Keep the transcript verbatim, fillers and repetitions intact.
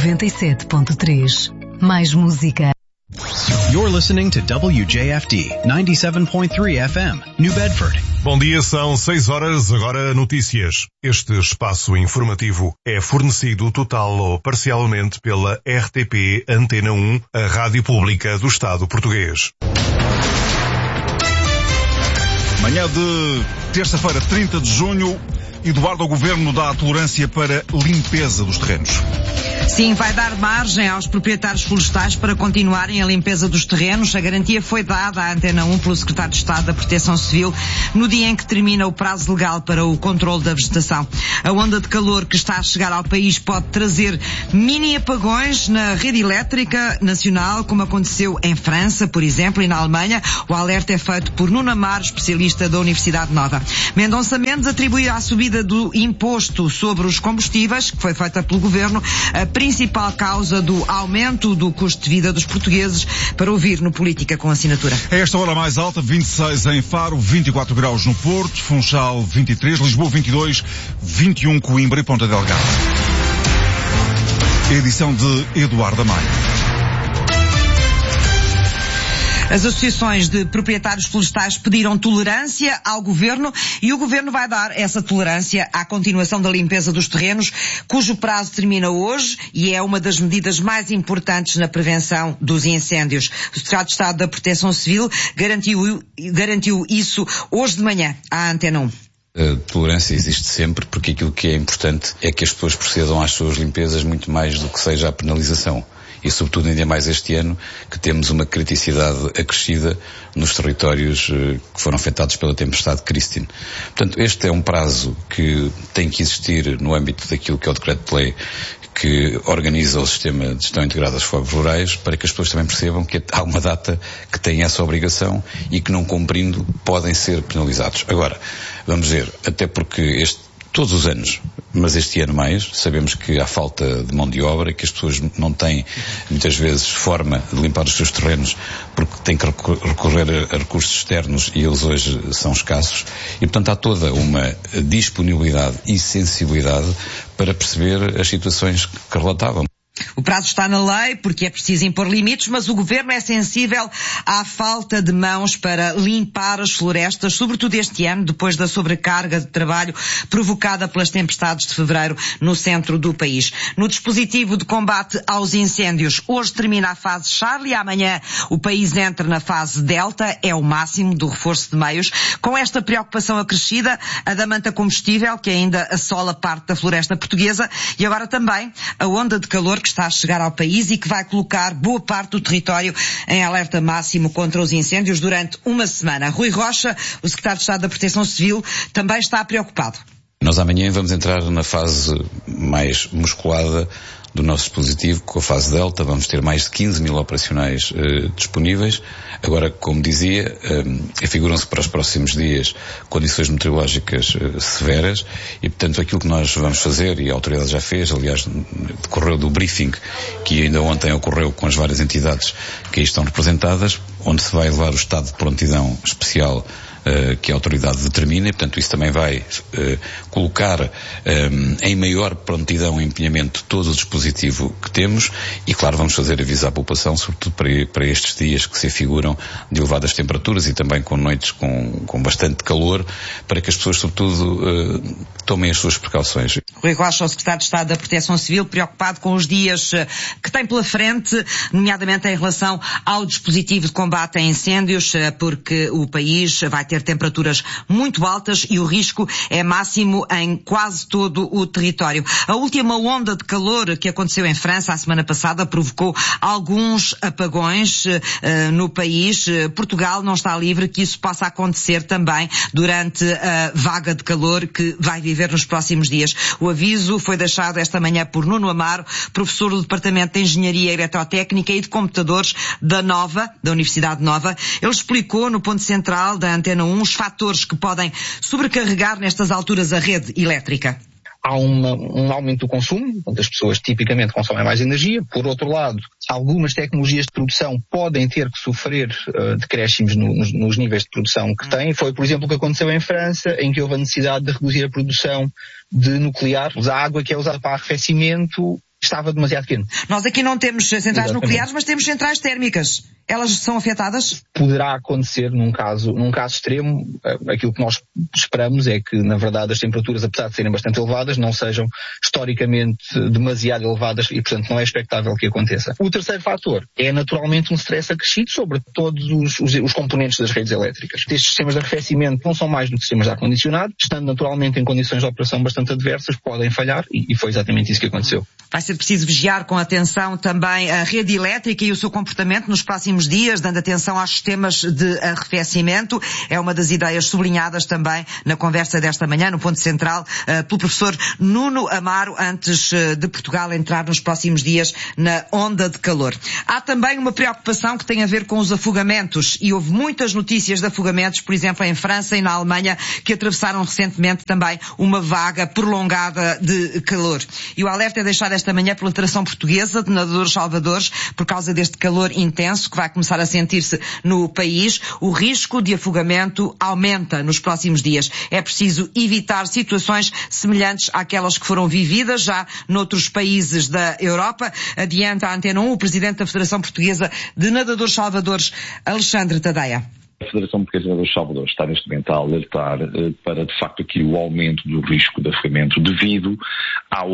noventa e sete ponto três. Mais música. You're listening to W J F D ninety-seven point three F M, New Bedford. Bom dia, são seis horas, agora notícias. Este espaço informativo é fornecido total ou parcialmente pela R T P Antena um, a rádio pública do Estado português. Manhã de terça-feira, trinta de junho, Eduardo, o Governo dá a tolerância para limpeza dos terrenos. Sim, vai dar margem aos proprietários florestais para continuarem a limpeza dos terrenos. A garantia foi dada à Antena um pelo Secretário de Estado da Proteção Civil no dia em que termina o prazo legal para o controle da vegetação. A onda de calor que está a chegar ao país pode trazer mini apagões na rede elétrica nacional, como aconteceu em França, por exemplo, e na Alemanha. O alerta é feito por Nuno Amaro, especialista da Universidade Nova. Mendonça Mendes atribui à subida do imposto sobre os combustíveis, que foi feita pelo Governo, a principal causa do aumento do custo de vida dos portugueses. Para ouvir no Política com Assinatura. A esta hora mais alta, vinte e seis em Faro, vinte e quatro graus no Porto, Funchal vinte e três, Lisboa vinte e dois, vinte e um Coimbra e Ponta Delgada. Edição de Eduardo Amaro. As associações de proprietários florestais pediram tolerância ao Governo e o Governo vai dar essa tolerância à continuação da limpeza dos terrenos, cujo prazo termina hoje e é uma das medidas mais importantes na prevenção dos incêndios. O Secretário de Estado da Proteção Civil garantiu, garantiu isso hoje de manhã à Antena um. A tolerância existe sempre, porque aquilo que é importante é que as pessoas procedam às suas limpezas muito mais do que seja a penalização. E sobretudo ainda mais este ano, que temos uma criticidade acrescida nos territórios que foram afetados pela tempestade Christine. Portanto, este é um prazo que tem que existir no âmbito daquilo que é o decreto-lei que organiza o sistema de gestão integrada das florestas rurais, para que as pessoas também percebam que há uma data que tem essa obrigação e que, não cumprindo, podem ser penalizados. Agora, vamos ver, até porque este todos os anos, mas este ano mais, sabemos que há falta de mão de obra, que as pessoas não têm, muitas vezes, forma de limpar os seus terrenos, porque têm que recorrer a recursos externos e eles hoje são escassos. E, portanto, há toda uma disponibilidade e sensibilidade para perceber as situações que relatavam. O prazo está na lei porque é preciso impor limites, mas o Governo é sensível à falta de mãos para limpar as florestas, sobretudo este ano, depois da sobrecarga de trabalho provocada pelas tempestades de fevereiro no centro do país. No dispositivo de combate aos incêndios, hoje termina a fase Charlie, amanhã o país entra na fase Delta, é o máximo do reforço de meios. Com esta preocupação acrescida, a da manta combustível, que ainda assola parte da floresta portuguesa, e agora também a onda de calor que está a chegar ao país e que vai colocar boa parte do território em alerta máximo contra os incêndios durante uma semana. Rui Rocha, o Secretário de Estado da Proteção Civil, também está preocupado. Nós amanhã vamos entrar na fase mais musculada do nosso dispositivo, com a fase Delta. Vamos ter mais de quinze mil operacionais eh, disponíveis. Agora, como dizia, eh, figuram-se para os próximos dias condições meteorológicas eh, severas e, portanto, aquilo que nós vamos fazer, e a autoridade já fez, aliás, decorreu do briefing que ainda ontem ocorreu com as várias entidades que aí estão representadas, onde se vai levar o estado de prontidão especial Uh, que a autoridade determina, e portanto isso também vai uh, colocar um, em maior prontidão e empenhamento todo o dispositivo que temos e, claro, vamos fazer aviso à população, sobretudo para, para estes dias que se afiguram de elevadas temperaturas e também com noites com, com bastante calor, para que as pessoas, sobretudo, uh, tomem as suas precauções. Rui Rocha, o Secretário de Estado da Proteção Civil, preocupado com os dias que tem pela frente, nomeadamente em relação ao dispositivo de combate a incêndios, porque o país vai ter temperaturas muito altas e o risco é máximo em quase todo o território. A última onda de calor que aconteceu em França a semana passada provocou alguns apagões uh, no país. Portugal não está livre que isso possa acontecer também durante a vaga de calor que vai viver nos próximos dias. O aviso foi deixado esta manhã por Nuno Amaro, professor do Departamento de Engenharia Eletrotécnica e de Computadores da Nova, da Universidade Nova. Ele explicou no ponto central da Antena um os fatores que podem sobrecarregar nestas alturas a rede elétrica. Há uma, um aumento do consumo, onde as pessoas tipicamente consomem mais energia. Por outro lado, algumas tecnologias de produção podem ter que sofrer uh, decréscimos no, nos, nos níveis de produção que têm. Foi, por exemplo, o que aconteceu em França, em que houve a necessidade de reduzir a produção de nuclear. A água que é usada para arrefecimento estava demasiado quente. Nós aqui não temos centrais Exatamente. nucleares, mas temos centrais térmicas. Elas são afetadas? Poderá acontecer num caso, num caso extremo. Aquilo que nós esperamos é que, na verdade, as temperaturas, apesar de serem bastante elevadas, não sejam historicamente demasiado elevadas e, portanto, não é expectável que aconteça. O terceiro fator é, naturalmente, um stress acrescido sobre todos os, os, os componentes das redes elétricas. Estes sistemas de arrefecimento não são mais do que sistemas de ar-condicionado, estando naturalmente em condições de operação bastante adversas, podem falhar e, e foi exatamente isso que aconteceu. Vai ser preciso vigiar com atenção também a rede elétrica e o seu comportamento nos próximos dias, dando atenção aos sistemas de arrefecimento. É uma das ideias sublinhadas também na conversa desta manhã, no ponto central, uh, pelo professor Nuno Amaro, antes uh, de Portugal entrar nos próximos dias na onda de calor. Há também uma preocupação que tem a ver com os afogamentos, e houve muitas notícias de afogamentos, por exemplo, em França e na Alemanha, que atravessaram recentemente também uma vaga prolongada de calor. E o alerta é deixado esta manhã pela Federação Portuguesa de Nadadores Salvadores, por causa deste calor intenso que vai começar a sentir-se no país. O risco de afogamento aumenta nos próximos dias. É preciso evitar situações semelhantes àquelas que foram vividas já noutros países da Europa. Adianta a Antena um o Presidente da Federação Portuguesa de Nadadores Salvadores, Alexandre Tadeia. A Federação Portuguesa de Nadadores Salvadores está neste momento a alertar eh, para, de facto, aqui o aumento do risco de afogamento devido ao